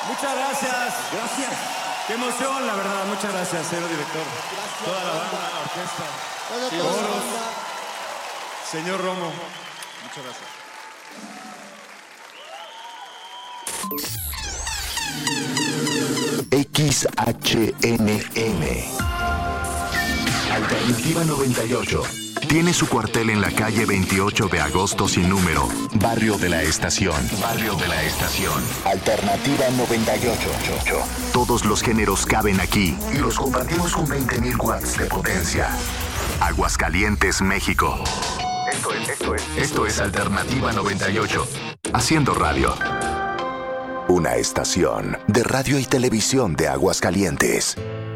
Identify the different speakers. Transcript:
Speaker 1: Muchas gracias.
Speaker 2: Gracias.
Speaker 1: Qué emoción, la verdad. Muchas gracias, señor director.
Speaker 2: Gracias.
Speaker 1: Toda la banda, la orquesta.
Speaker 2: Toda la
Speaker 1: Coros.
Speaker 2: banda.
Speaker 1: Señor Romo.
Speaker 2: Muchas gracias.
Speaker 3: XHNM Alternativa 98 tiene su cuartel en la calle 28 de agosto sin número, Barrio de la Estación. Barrio de la Estación. Alternativa 98. Todos los géneros caben aquí y los compartimos con 20.000 watts de potencia. Aguascalientes, México. Esto es Alternativa 98. Haciendo radio. Una estación de radio y televisión de Aguascalientes.